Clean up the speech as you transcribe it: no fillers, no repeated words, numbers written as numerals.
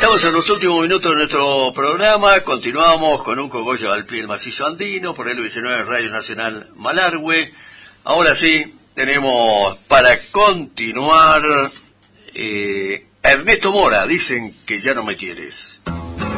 Estamos en los últimos minutos de nuestro programa. Continuamos con un cogollo al pie del macizo andino por el 19 Radio Nacional Malargüe. Ahora sí, tenemos para continuar Ernesto Mora, dicen que ya no me quieres.